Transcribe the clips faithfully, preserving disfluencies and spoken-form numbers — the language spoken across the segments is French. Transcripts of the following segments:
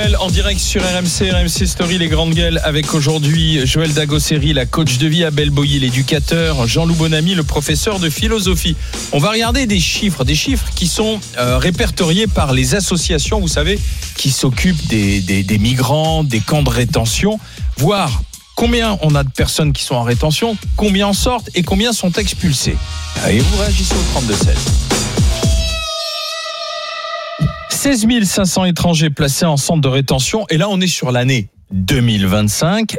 Joël en direct sur R M C, R M C Story, les grandes gueules, avec aujourd'hui Joël Dagosseri, la coach de vie, Abel Boyer, l'éducateur, Jean-Loup Bonamy, le professeur de philosophie. On va regarder des chiffres, des chiffres qui sont euh, répertoriés par les associations, vous savez, qui s'occupent des, des, des migrants, des camps de rétention, voir combien on a de personnes qui sont en rétention, combien en sortent et combien sont expulsées. Et vous réagissez au trente-deux seize. seize mille cinq cents étrangers placés en centre de rétention. Et là, on est sur l'année deux mille vingt-cinq.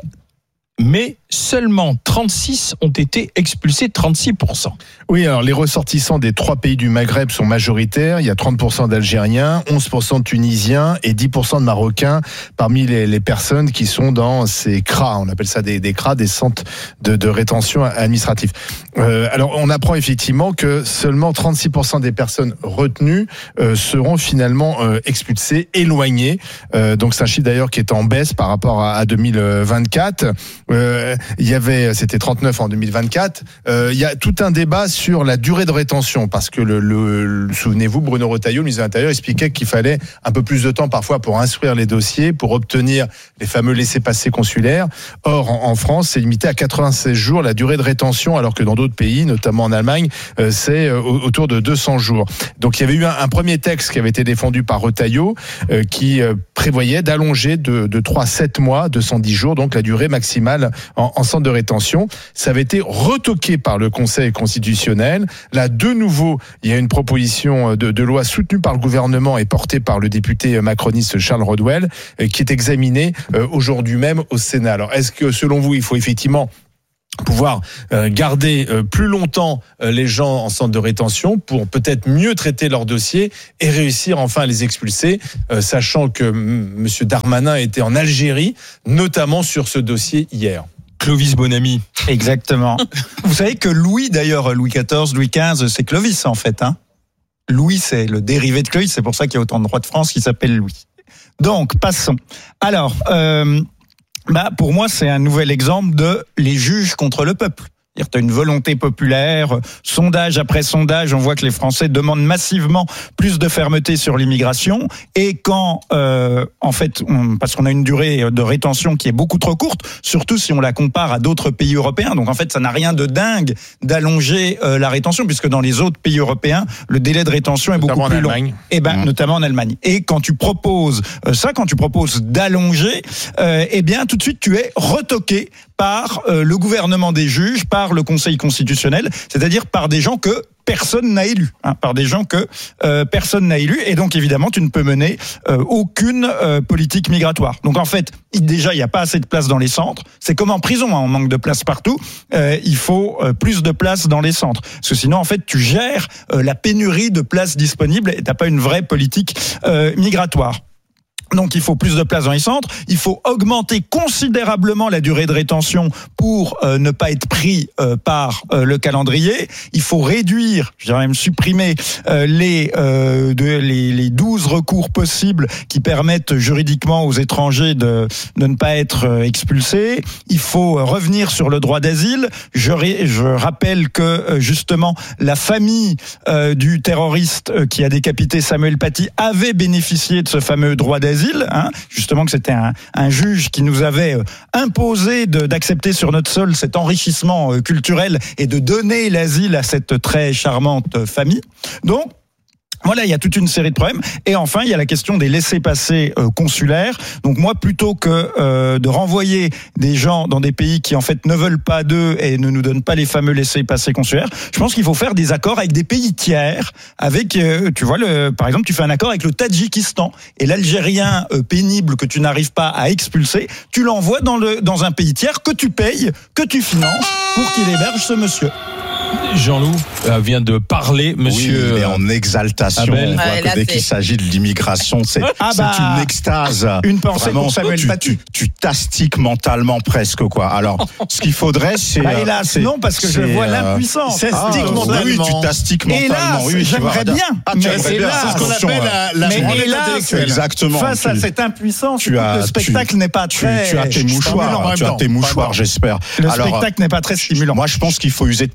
Mais seulement trente-six ont été expulsés, trente-six pour cent. Oui, alors les ressortissants des trois pays du Maghreb sont majoritaires. Il y a trente pour cent d'Algériens, onze pour cent de Tunisiens et dix pour cent de Marocains parmi les, les personnes qui sont dans ces C R A. On appelle ça des, des C R A, des centres de, de rétention administratifs. Euh, alors, on apprend effectivement que seulement trente-six pour cent des personnes retenues euh, seront finalement euh, expulsées, éloignées. Euh, donc, c'est un chiffre d'ailleurs qui est en baisse par rapport à, à deux mille vingt-quatre. Euh, il y avait, c'était trente-neuf en deux mille vingt-quatre. Euh, il y a tout un débat sur la durée de rétention parce que le, le, le souvenez-vous, Bruno Retailleau, le ministre de l'Intérieur, expliquait qu'il fallait un peu plus de temps parfois pour instruire les dossiers, pour obtenir les fameux laissez-passer consulaires. Or, en, en France, c'est limité à quatre-vingt-seize jours la durée de rétention, alors que dans d'autres pays, notamment en Allemagne, euh, c'est euh, autour de deux cents jours. Donc, il y avait eu un, un premier texte qui avait été défendu par Retailleau euh, qui euh, prévoyait d'allonger de, de trois à sept mois, deux cent dix jours, donc la durée maximale En, en centre de rétention. Ça avait été retoqué par le Conseil constitutionnel. Là, de nouveau, il y a une proposition de, de loi soutenue par le gouvernement et portée par le député macroniste Charles Rodwell, qui est examinée aujourd'hui même au Sénat. Alors, est-ce que, selon vous, il faut effectivement pouvoir garder plus longtemps les gens en centre de rétention pour peut-être mieux traiter leurs dossiers et réussir enfin à les expulser, sachant que M. Darmanin était en Algérie, notamment sur ce dossier hier. Clovis Bonamy. Exactement. Vous savez que Louis, d'ailleurs, Louis quatorze, Louis quinze, c'est Clovis en fait. Hein. Louis, c'est le dérivé de Clovis, c'est pour ça qu'il y a autant de rois de France qui s'appellent Louis. Donc, passons. Alors... Euh, Bah, pour moi, c'est un nouvel exemple de les juges contre le peuple. C'est-à-dire, tu as une volonté populaire, sondage après sondage, on voit que les Français demandent massivement plus de fermeté sur l'immigration. Et quand, euh, en fait, on, parce qu'on a une durée de rétention qui est beaucoup trop courte, surtout si on la compare à d'autres pays européens. Donc, en fait, ça n'a rien de dingue d'allonger euh, la rétention, puisque dans les autres pays européens, le délai de rétention est notamment beaucoup plus long. Et ben, mmh. notamment en Allemagne. Et quand tu proposes euh, ça, quand tu proposes d'allonger, euh, eh bien, tout de suite, tu es retoqué par euh, le gouvernement des juges, par le Conseil constitutionnel, c'est-à-dire par des gens que personne n'a élus, hein, par des gens que euh, personne n'a élus, et donc évidemment tu ne peux mener euh, aucune euh, politique migratoire. Donc en fait, déjà il n'y a pas assez de place dans les centres, c'est comme en prison, hein, on manque de place partout, euh, il faut euh, plus de place dans les centres, parce que sinon en fait tu gères euh, la pénurie de places disponibles et tu n'as pas une vraie politique euh, migratoire. Donc il faut plus de place dans les centres, il faut augmenter considérablement la durée de rétention pour euh, ne pas être pris euh, par euh, le calendrier, il faut réduire, je dirais même supprimer euh, les, euh, de, les les douze recours possibles qui permettent juridiquement aux étrangers de, de ne pas être euh, expulsés, il faut revenir sur le droit d'asile, je, je rappelle que euh, justement la famille euh, du terroriste euh, qui a décapité Samuel Paty avait bénéficié de ce fameux droit d'asile. Hein, justement que c'était un, un juge qui nous avait imposé de, d'accepter sur notre sol cet enrichissement culturel et de donner l'asile à cette très charmante famille. Donc, voilà, il y a toute une série de problèmes. Et enfin, il y a la question des laissez-passer euh, consulaires. Donc moi, plutôt que euh, de renvoyer des gens dans des pays qui en fait ne veulent pas d'eux et ne nous donnent pas les fameux laissez-passer consulaires, je pense qu'il faut faire des accords avec des pays tiers. Avec, euh, tu vois, le, par exemple, tu fais un accord avec le Tadjikistan et l'Algérien euh, pénible que tu n'arrives pas à expulser, tu l'envoies dans le dans un pays tiers que tu payes, que tu finances pour qu'il héberge ce monsieur. Jean-Loup euh, vient de parler, monsieur. Oui, il est en exaltation. Abel. On voit Ouais, que là, dès c'est... qu'il s'agit de l'immigration, c'est, ah bah, c'est une extase. Une pensée Vraiment, pour Samuel tu, Paty. tu, tu t'astiques mentalement presque, quoi. Alors, ce qu'il faudrait, c'est. Bah, hélas, c'est, non, parce que c'est, je vois euh, l'impuissance. Ah, oui, tu t'astiques mentalement. Hélas, oui, j'aimerais bien. Ah, tu mais aimerais bien. hélas, C'est ce qu'on appelle la, la mais branlette hélas, intellectuelle. Exactement. Face à Tu- cette impuissance, tu as- le spectacle tu- n'est pas Tu, très... tu as tes en mouchoirs, même tu as temps. tes mouchoirs, Pardon. j'espère. Le Alors, spectacle n'est pas très stimulant. moi, je pense qu'il faut user de, de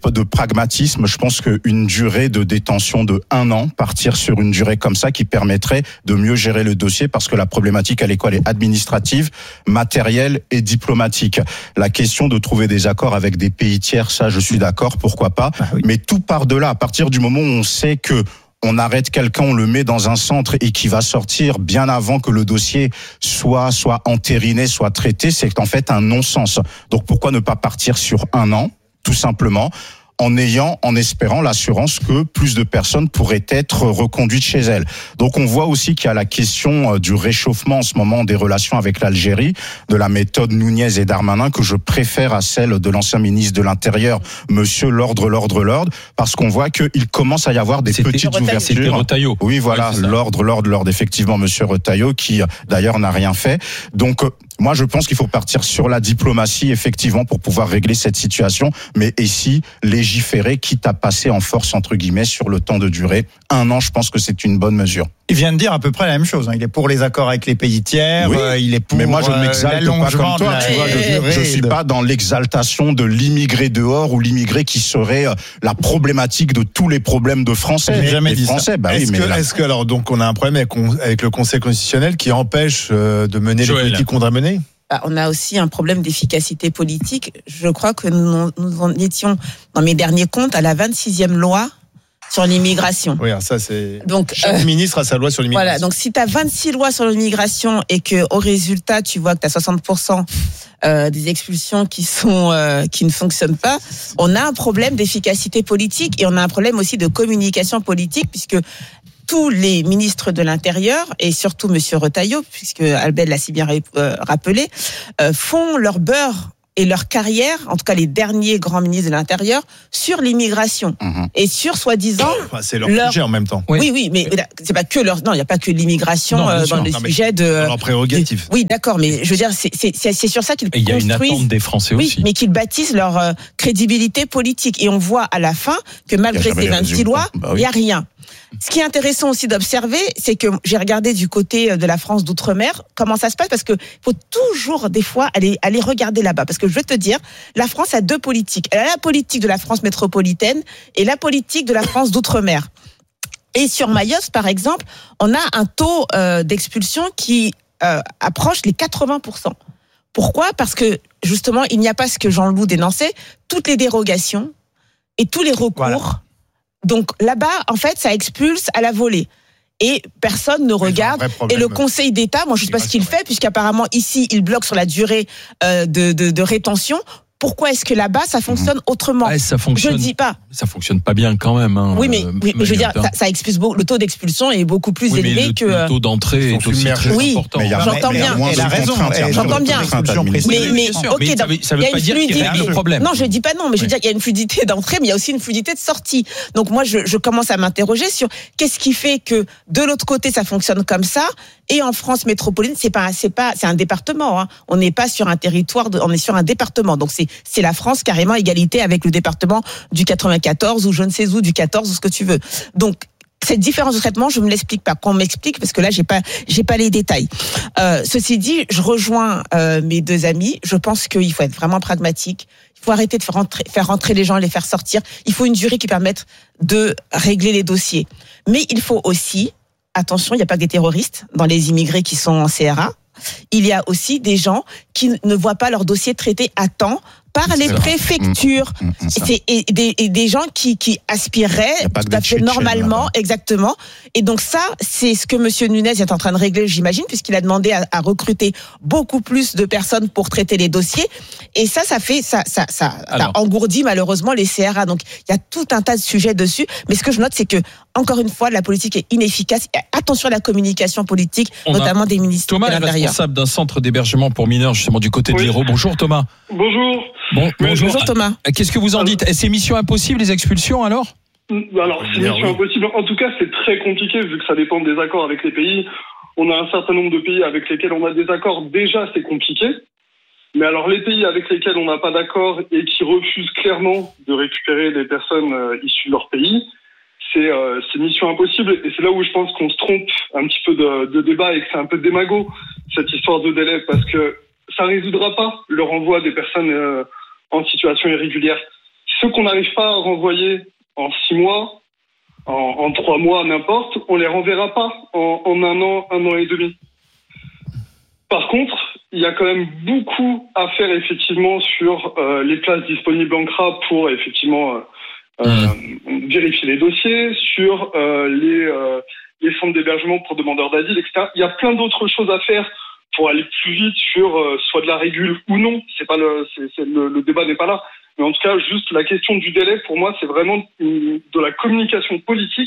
pragmatisme, je pense qu'une durée de détention de un an, partir sur une durée comme ça qui permettrait de mieux gérer le dossier, parce que la problématique à l'école est administrative, matérielle et diplomatique. La question de trouver des accords avec des pays tiers, ça je suis d'accord, pourquoi pas, ah oui. Mais tout part de là. À partir du moment où on sait que on arrête quelqu'un, on le met dans un centre et qui va sortir bien avant que le dossier soit soit entériné, soit traité, c'est en fait un non-sens. Donc pourquoi ne pas partir sur un an, tout simplement, en ayant, en espérant l'assurance que plus de personnes pourraient être reconduites chez elles. Donc on voit aussi qu'il y a la question du réchauffement en ce moment des relations avec l'Algérie, de la méthode Nunez et Darmanin que je préfère à celle de l'ancien ministre de l'Intérieur, Monsieur L'Ordre, L'Ordre, L'Ordre, parce qu'on voit qu'il commence à y avoir des c'était petites Retailleau. ouvertures. C'était Retailleau. Oui, voilà, oui, L'Ordre, L'Ordre, L'Ordre, effectivement, Monsieur Retailleau, qui d'ailleurs n'a rien fait. Donc moi, je pense qu'il faut partir sur la diplomatie, effectivement, pour pouvoir régler cette situation, mais ici, légiférer, quitte à passer en force, entre guillemets, sur le temps de durée. Un an, je pense que c'est une bonne mesure. Il vient de dire à peu près la même chose. Il est pour les accords avec les pays tiers, oui, euh, il est pour mais moi, je ne m'exalte pas comme toi. Tu vois, je ne suis pas dans l'exaltation de l'immigré dehors ou l'immigré qui serait la problématique de tous les problèmes de Français. J'ai jamais dit Français, ça. Bah est-ce, oui, que, là... est-ce que, alors, donc, on a un problème avec, avec le Conseil constitutionnel qui empêche euh, de mener Joël. les politiques qu'on doit mener? On a aussi un problème d'efficacité politique. Je crois que nous, nous en étions, dans mes derniers comptes, à la vingt-sixième loi sur l'immigration. Oui, ça c'est. Donc, chaque euh, ministre a sa loi sur l'immigration. Voilà, donc si tu as vingt-six lois sur l'immigration et qu'au résultat, tu vois que tu as soixante pour cent euh, des expulsions qui, sont, euh, qui ne fonctionnent pas, on a un problème d'efficacité politique et on a un problème aussi de communication politique, puisque tous les ministres de l'Intérieur, et surtout Monsieur Retailleau, puisque Albert l'a si bien rappelé, euh, font leur beurre et leur carrière, en tout cas les derniers grands ministres de l'Intérieur, sur l'immigration. Mmh. Et sur, soi-disant... Enfin, c'est leur, leur sujet en même temps. Oui, oui, oui mais oui. c'est pas que leur... Non, il n'y a pas que l'immigration non, euh, dans le sujet de... Dans leur prérogative. Oui, d'accord, mais je veux dire, c'est, c'est, c'est sur ça qu'ils construisent... Il y a une attente des Français oui, aussi. Mais qu'ils bâtissent leur euh, crédibilité politique. Et on voit à la fin que malgré ces vingt-six lois, il bah oui. n'y a rien. Ce qui est intéressant aussi d'observer, c'est que j'ai regardé du côté de la France d'outre-mer comment ça se passe, parce que faut toujours des fois aller aller regarder là-bas, parce que je veux te dire, la France a deux politiques. Elle a la politique de la France métropolitaine et la politique de la France d'outre-mer. Et sur Mayotte, par exemple, on a un taux euh, d'expulsion qui euh, approche les quatre-vingts pour cent. Pourquoi ? Parce que justement, il n'y a pas ce que Jean-Loup dénonçait, toutes les dérogations et tous les recours. Voilà. Donc là-bas, en fait, ça expulse à la volée. Et personne ne regarde. Et le Conseil d'État, moi je ne sais pas ce qu'il fait, puisqu'apparemment ici, il bloque sur la durée euh, de, de, de rétention. Pourquoi est-ce que là-bas, ça fonctionne autrement ? Ouais, ça fonctionne, je ne dis pas. Ça fonctionne pas bien quand même. Hein, oui, mais, oui, mais je veux dire, ça, ça expulse beaucoup. Le taux d'expulsion est beaucoup plus oui, élevé le, que. Le taux d'entrée est aussi très oui, important. Mais j'entends mais bien. Elle a raison. J'entends bien. Mais, mais, ok, mais ça veut, ça veut pas dire qu'il y a un problème. Non, je dis pas non, mais je veux dire qu'il y a une fluidité d'entrée, mais il y a aussi une fluidité de sortie. Donc moi, je, je commence à m'interroger sur qu'est-ce qui fait que de l'autre côté, ça fonctionne comme ça, et en France métropolitaine, c'est pas, c'est pas, c'est un département. Hein. On n'est pas sur un territoire, de, on est sur un département. Donc c'est, c'est la France carrément égalité avec le département du quatre-vingt-quatorze ou je ne sais où du quatorze ou ce que tu veux. Donc cette différence de traitement, je me l'explique pas. Qu'on m'explique, parce que là, j'ai pas, j'ai pas les détails. Euh, ceci dit, je rejoins euh, mes deux amis. Je pense qu'il faut être vraiment pragmatique. Il faut arrêter de faire rentrer, faire rentrer les gens et les faire sortir. Il faut une durée qui permette de régler les dossiers. Mais il faut aussi, attention, il n'y a pas que des terroristes dans les immigrés qui sont en C R A. Il y a aussi des gens qui ne voient pas leur dossier traité à temps par les préfectures. Mmh, mmh, c'est, et, des, et des gens qui, qui aspireraient tout à fait normalement, exactement. Et donc ça, c'est ce que Monsieur Nunez est en train de régler, j'imagine, puisqu'il a demandé à, à recruter beaucoup plus de personnes pour traiter les dossiers. Et ça, ça fait, ça, ça, ça, ça engourdit malheureusement les C R A. Donc il y a tout un tas de sujets dessus. Mais ce que je note, c'est que encore une fois, la politique est inefficace. Attention à la communication politique, On notamment des ministres Thomas de l'Intérieur. Thomas est responsable d'un centre d'hébergement pour mineurs, justement du côté de oui. l'Hérault. Bonjour Thomas. Bonjour. Bon, bonjour. bonjour Thomas. Qu'est-ce que vous en dites ? C'est mission impossible les expulsions alors ? Alors c'est mission impossible. En tout cas, c'est très compliqué vu que ça dépend des accords avec les pays. On a un certain nombre de pays avec lesquels on a des accords. Déjà, c'est compliqué. Mais alors les pays avec lesquels on n'a pas d'accord et qui refusent clairement de récupérer des personnes euh, issues de leur pays, c'est, euh, c'est mission impossible. Et c'est là où je pense qu'on se trompe un petit peu de, de débat et que c'est un peu démago, cette histoire de délai, parce que ça résoudra pas le renvoi des personnes euh, en situation irrégulière. ceux qu'on n'arrive pas à renvoyer en six mois, en, en trois mois, n'importe, on les renverra pas en, en un an, un an et demi. Par contre, il y a quand même beaucoup à faire effectivement sur euh, les places disponibles en C R A pour effectivement euh, mmh. vérifier les dossiers, sur euh, les, euh, les centres d'hébergement pour demandeurs d'asile, et cetera. Il y a plein d'autres choses à faire pour aller plus vite sur euh, soit de la régule ou non. C'est pas le, c'est, c'est le, le débat n'est pas là. Mais en tout cas, juste la question du délai, pour moi, c'est vraiment une, de la communication politique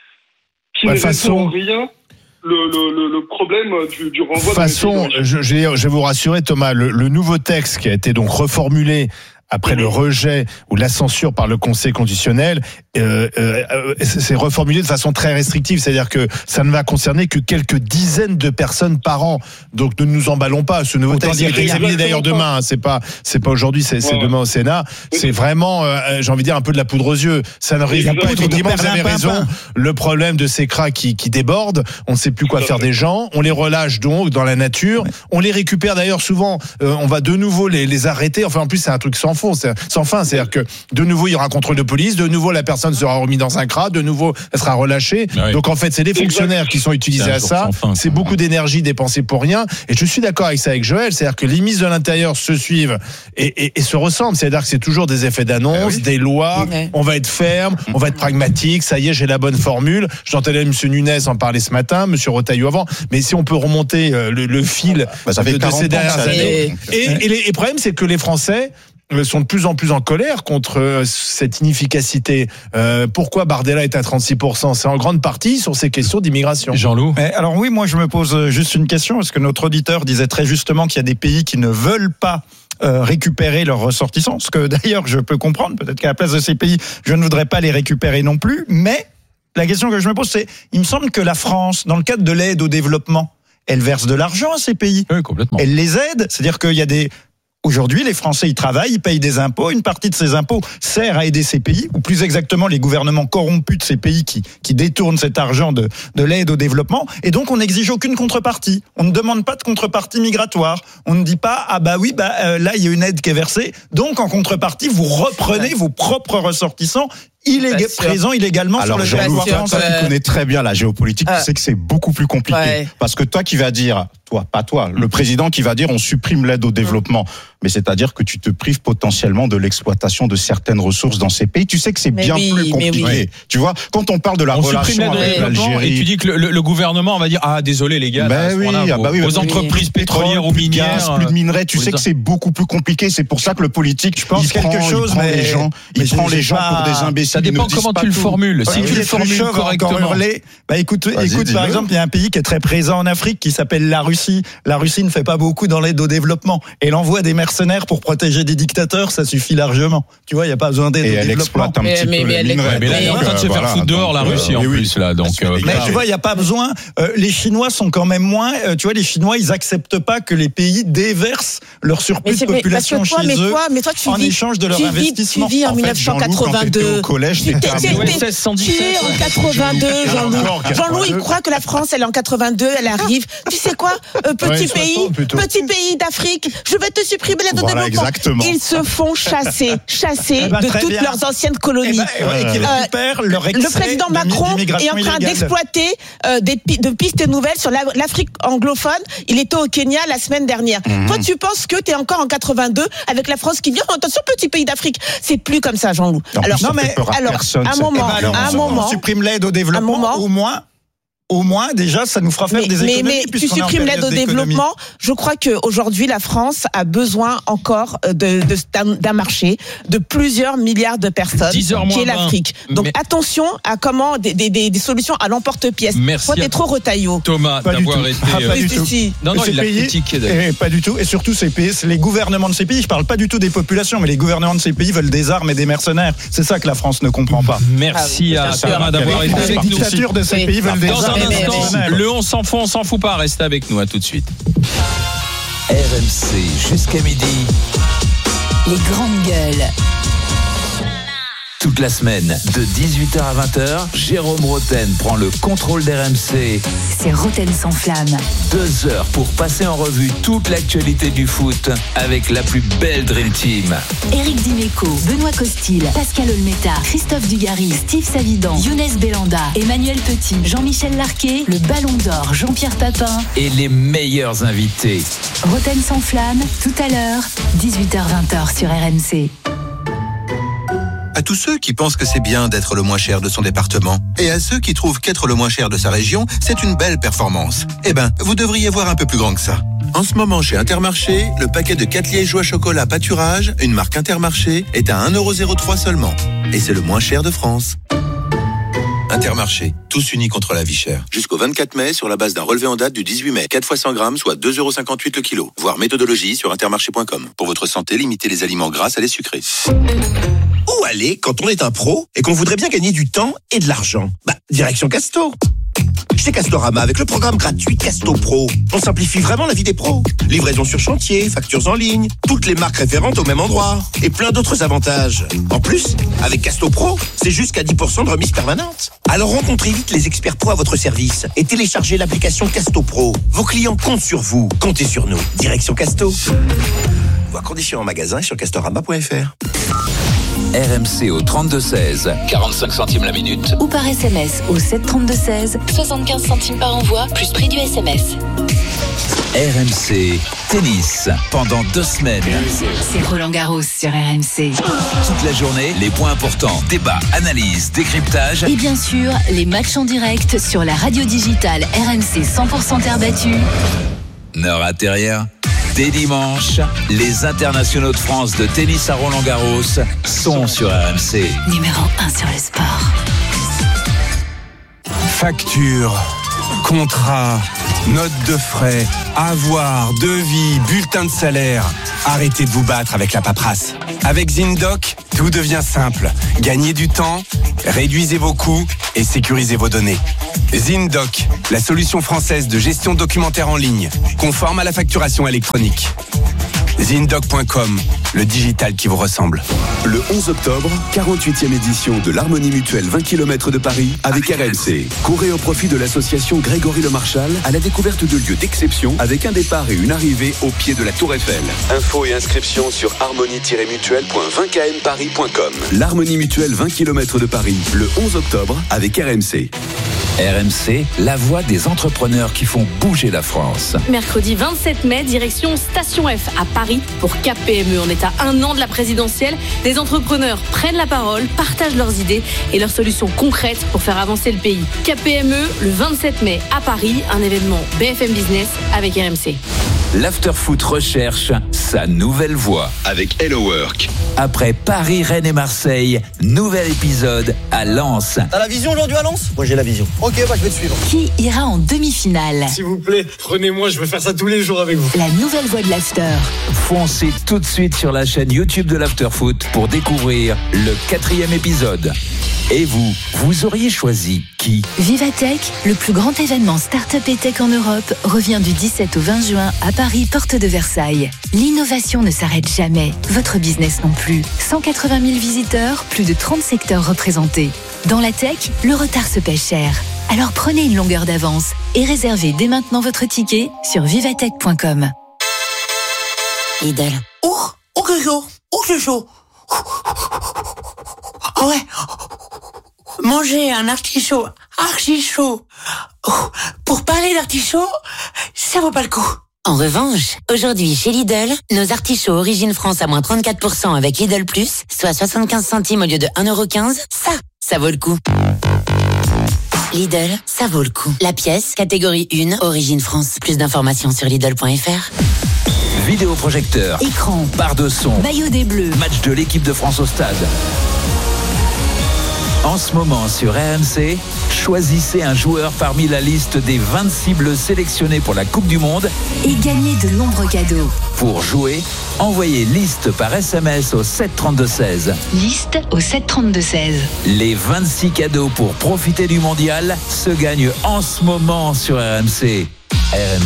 qui ouais, ne façon... répond rien. Le, le, le problème du, du renvoi. De façon, je, je, vais, je vais vous rassurer, Thomas, le, le nouveau texte qui a été donc reformulé après mmh. le rejet ou la censure par le Conseil constitutionnel, euh, euh, c'est reformulé de façon très restrictive, c'est-à-dire que ça ne va concerner que quelques dizaines de personnes par an. Donc ne nous emballons pas. Ce nouveau Autant texte est examiné d'ailleurs demain. Hein, c'est pas, c'est pas aujourd'hui, c'est, c'est ouais. demain au Sénat. C'est vraiment, euh, j'ai envie de dire, un peu de la poudre aux yeux. Ça ne risque pas. Effectivement, vous avez raison. Le problème de ces C R A qui, qui débordent, on ne sait plus quoi faire des gens. On les relâche donc dans la nature. Ouais. On les récupère d'ailleurs souvent. Euh, on va de nouveau les, les arrêter. Enfin, en plus, c'est un truc sans fond, c'est sans fin. C'est-à-dire que de nouveau, il y aura un contrôle de police. De nouveau, la personne sera remise dans un C R A. De nouveau, elle sera relâchée. Oui. Donc en fait, c'est des fonctionnaires qui sont utilisés à ça. Fin, c'est beaucoup d'énergie dépensée pour rien. Et je suis d'accord avec ça avec Joël. C'est-à-dire que les ministres de l'Intérieur se suivent et, et, et se ressemblent. C'est-à-dire que c'est toujours des effets d'annonce, ah oui. des lois. Oui. On va être ferme, on va être pragmatique. Ça y est, j'ai la bonne formule. J'entendais M. Nunez en parler ce matin, M. Retailleau avant. Mais si on peut remonter le, le fil bah, ça fait de, de ces dernières années. Et, et, et, les, et le problème, c'est que les Français sont de plus en plus en colère contre cette inefficacité. Euh, pourquoi Bardella est à trente-six pour cent ? C'est en grande partie sur ces questions d'immigration. Jean-Loup ? Mais alors oui, moi je me pose juste une question, parce que notre auditeur disait très justement qu'il y a des pays qui ne veulent pas Euh, récupérer leurs ressortissants, ce que d'ailleurs je peux comprendre, peut-être qu'à la place de ces pays, je ne voudrais pas les récupérer non plus, mais la question que je me pose, c'est, il me semble que la France, dans le cadre de l'aide au développement, elle verse de l'argent à ces pays. Oui, complètement. Elle les aide, c'est-à-dire qu'il y a des... Aujourd'hui, les Français, ils travaillent, ils payent des impôts. Une partie de ces impôts sert à aider ces pays, ou plus exactement les gouvernements corrompus de ces pays qui, qui détournent cet argent de, de l'aide au développement. Et donc, on n'exige aucune contrepartie. On ne demande pas de contrepartie migratoire. On ne dit pas, ah bah oui, bah euh, là, il y a une aide qui est versée. Donc, en contrepartie, vous reprenez vos propres ressortissants illég- présent illégalement Alors, sur le territoire français. Toi qui connais très bien la géopolitique, euh, tu sais que c'est beaucoup plus compliqué. Ouais. Parce que toi qui vas dire, toi, pas toi, le président qui va dire on supprime l'aide au développement, mais c'est-à-dire que tu te prives potentiellement de l'exploitation de certaines ressources dans ces pays. Tu sais que c'est mais bien oui, plus compliqué. Oui. Tu vois, quand on parle de la on relation avec l'Algérie, et tu dis que le, le gouvernement va dire ah désolé les gars, ben oui, vos, bah oui, vos bah entreprises oui. pétrolières ou minières, gaz, plus de minerais, tu sais que c'est beaucoup plus compliqué. C'est pour ça que le politique, je pense il quelque prend, chose, il prend mais les gens, il mais prend les gens pas... pour des imbéciles. Ça dépend comment tu le formules. Si tu le formules correctement. Bah écoute, écoute par exemple, il y a un pays qui est très présent en Afrique qui s'appelle la Russie. La Russie ne fait pas beaucoup dans l'aide au développement. Et l'envoi des mercenaires pour protéger des dictateurs, ça suffit largement. Tu vois, il n'y a pas besoin d'aide au développement. Et elle exploite un mais, petit mais, peu mais les minerais. Mais là, elle est en train de se faire foutre dehors, la Russie, en plus, là. Donc, mais tu vois, il n'y a pas besoin. Euh, les Chinois sont quand même moins. Euh, tu vois, les Chinois, ils acceptent pas que les pays déversent leur surplus de population toi, chez mais eux toi, mais toi, tu en vis, échange de leur tu investissement. Tu vis en, en fait, dix-neuf cent quatre-vingt-deux. Au collège, tu étais en quatre-vingt-deux, Jean-Loup. Jean-Loup, il croit que la France, elle est en quatre-vingt-deux, elle arrive. Tu sais quoi, euh, petit pays, petit pays d'Afrique, je vais te supprimer l'aide au développement. Ils se font chasser, chasser eh ben, de toutes bien. leurs anciennes colonies. Eh ben, ouais, euh, leur le président Macron est en train illégale. d'exploiter euh, des de pistes nouvelles sur la, l'Afrique anglophone. Il était au Kenya la semaine dernière. Mmh. Toi, tu penses que tu es encore en quatre-vingt-deux avec la France qui vient. Attention, petit pays d'Afrique. C'est plus comme ça, Jean-Loup. Non, alors, non, mais alors, personne, un moment, alors, un moment, on supprime l'aide au développement, au moins. Au moins, déjà, ça nous fera faire mais, des économies. Mais, mais tu supprimes l'aide au développement. Je crois qu'aujourd'hui, la France a besoin encore de, de, d'un, d'un marché de plusieurs milliards de personnes, qui est l'Afrique. Donc mais... attention à comment des, des, des solutions à l'emporte-pièce. Merci. Toi, t'es trop Retailleau. Thomas, pas d'avoir été. Ah, pas du tout. Non, non, ces il pays, l'a critiqué. Et pas du tout. Et surtout, ces pays, c'est les gouvernements de ces pays. Je parle pas du tout des populations, mais les gouvernements de ces pays veulent des armes et des mercenaires. C'est ça que la France ne comprend pas. Merci ah, à Thomas d'avoir été avec nous. Les dictatures de ces pays veulent des armes et des mercenaires. Le on s'en fout, on s'en fout pas. Restez avec nous, à tout de suite. R M C jusqu'à midi. Les grandes gueules. Toute la semaine, de dix-huit heures à vingt heures, Jérôme Roten prend le contrôle d'R M C. C'est Roten sans flamme. Deux heures pour passer en revue toute l'actualité du foot avec la plus belle Dream Team. Éric Dimeco, Benoît Costil, Pascal Olmeta, Christophe Dugarry, Steve Savidan, Younes Belanda, Emmanuel Petit, Jean-Michel Larquet, le Ballon d'Or, Jean-Pierre Papin et les meilleurs invités. Roten sans flamme, tout à l'heure, dix-huit heures vingt heures sur R M C. À tous ceux qui pensent que c'est bien d'être le moins cher de son département, et à ceux qui trouvent qu'être le moins cher de sa région, c'est une belle performance. Eh ben, vous devriez voir un peu plus grand que ça. En ce moment, chez Intermarché, le paquet de quatre liégeois chocolat pâturage, une marque Intermarché, est à un euro zéro trois seulement. Et c'est le moins cher de France. Intermarché, tous unis contre la vie chère. Jusqu'au vingt-quatre mai, sur la base d'un relevé en date du dix-huit mai. quatre fois cent grammes, soit deux euros cinquante-huit le kilo. Voir méthodologie sur intermarché point com. Pour votre santé, limitez les aliments gras à les sucrés. Où aller quand on est un pro et qu'on voudrait bien gagner du temps et de l'argent? Bah, direction Casto. Chez Castorama, avec le programme gratuit Casto Pro, on simplifie vraiment la vie des pros. Livraison sur chantier, factures en ligne, toutes les marques référentes au même endroit et plein d'autres avantages. En plus, avec Casto Pro, c'est jusqu'à dix pour cent de remise permanente. Alors rencontrez vite les experts pro à votre service et téléchargez l'application Casto Pro. Vos clients comptent sur vous, comptez sur nous. Direction Casto. Voir conditions en magasin sur castorama point f r. R M C au trente-deux seize, quarante-cinq centimes la minute. Ou par S M S au sept trente-deux seize, soixante-quinze centimes par envoi, plus prix du S M S. R M C Tennis, pendant deux semaines. C'est Roland Garros sur R M C. Toute la journée, les points importants, débats, analyses, décryptage. Et bien sûr, les matchs en direct sur la radio digitale R M C cent pour cent terre battue. Ne ratez rien. Dès dimanche, les internationaux de France de tennis à Roland-Garros sont sur R M C. Numéro un sur le sport. Facture, contrat, note de frais, avoir, devis, bulletin de salaire. Arrêtez de vous battre avec la paperasse. Avec Zindoc, tout devient simple. Gagnez du temps, réduisez vos coûts et sécurisez vos données. Zindoc, la solution française de gestion documentaire en ligne, conforme à la facturation électronique. Zindoc point com, le digital qui vous ressemble. Le onze octobre, quarante-huitième édition de l'Harmonie Mutuelle vingt kilomètres de Paris avec R M C. Courez au profit de l'association Grégory Le Marchal à la découverte de lieux d'exception avec un départ et une arrivée au pied de la Tour Eiffel. Infos et inscriptions sur harmonie tiret mutuelle point vingt k m paris point com. L'Harmonie Mutuelle vingt kilomètres de Paris, le onze octobre avec R M C. R M C, la voix des entrepreneurs qui font bouger la France. Mercredi vingt-sept mai, direction Station F à Paris pour K P M E. On est à un an de la présidentielle. Des entrepreneurs prennent la parole, partagent leurs idées et leurs solutions concrètes pour faire avancer le pays. K P M E, le vingt-sept mai à Paris, un événement B F M Business avec R M C. L'Afterfoot recherche sa nouvelle voix avec Hello Work. Après Paris, Rennes et Marseille, nouvel épisode à Lens. T'as la vision aujourd'hui à Lens? Moi j'ai la vision. Ok, bah je vais te suivre. Qui ira en demi-finale? S'il vous plaît, prenez-moi, je veux faire ça tous les jours avec vous. La nouvelle voix de l'After. Foncez tout de suite sur la chaîne YouTube de l'Afterfoot pour découvrir le quatrième épisode. Et vous, vous auriez choisi qui? Vivatech, le plus grand événement start-up et tech en Europe, revient du dix-sept au vingt juin à Paris, porte de Versailles. L'innovation ne s'arrête jamais, votre business non plus. cent quatre-vingt mille visiteurs, plus de trente secteurs représentés. Dans la tech, le retard se paie cher. Alors prenez une longueur d'avance et réservez dès maintenant votre ticket sur vivatech point com. Lidl. Oh, oh que chaud, oh que chaud. Ah ouais. Manger un artichaut archi chaud. Oh, pour parler d'artichaut, ça vaut pas le coup. En revanche, aujourd'hui chez Lidl, nos artichauts Origine France à moins trente-quatre pour cent avec Lidl Plus, soit soixante-quinze centimes au lieu de un euro quinze, ça, ça vaut le coup. Lidl, ça vaut le coup. La pièce, catégorie un, Origine France. Plus d'informations sur Lidl point f r. Vidéoprojecteur, écran, barre de son, maillot des Bleus, match de l'équipe de France au stade. En ce moment sur R M C, choisissez un joueur parmi la liste des vingt-six bleus sélectionnés pour la Coupe du Monde et gagnez de nombreux cadeaux. Pour jouer, envoyez liste par S M S au sept trente-deux seize. Liste au sept trente-deux seize. Les vingt-six cadeaux pour profiter du mondial se gagnent en ce moment sur R M C. R M